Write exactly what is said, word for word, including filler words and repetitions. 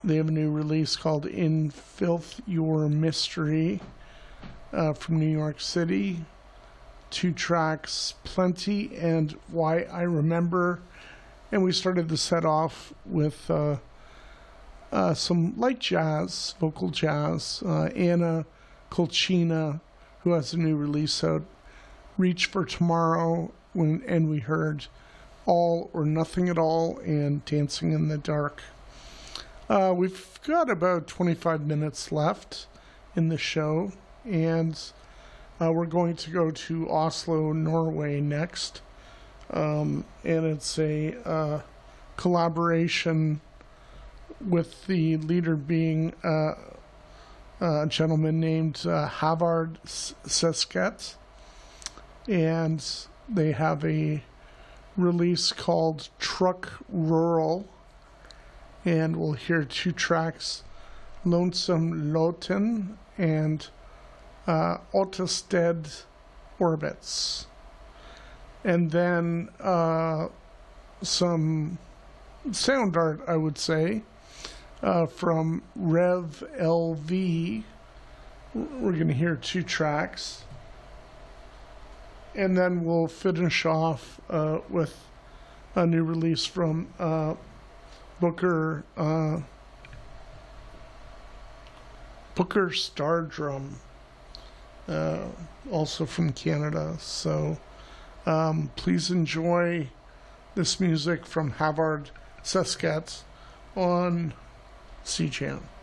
they have a new release called In Filth Your Mystery uh, from New York City. Two tracks, Plenty and Why I Remember. And we started the set off with uh, uh, some light jazz, vocal jazz. Uh, Anna Colchina, who has a new release out, Reach for Tomorrow, when, and we heard All or Nothing at All and Dancing in the Dark. Uh, we've got about twenty-five minutes left in the show, and uh, we're going to go to Oslo, Norway next. Um, and it's a uh, collaboration with the leader being uh, a gentleman named uh, Havard Sesket. And they have a release called Truck Rural. And we'll hear two tracks, Lonesome Loten and uh, Ottersted Orbits. And then uh, some sound art, I would say, uh, from Rev L V. We're going to hear two tracks. And then we'll finish off uh, with a new release from uh, Booker uh, Booker Stardrum, uh, also from Canada. So um, please enjoy this music from Havard Sesket on C J A M.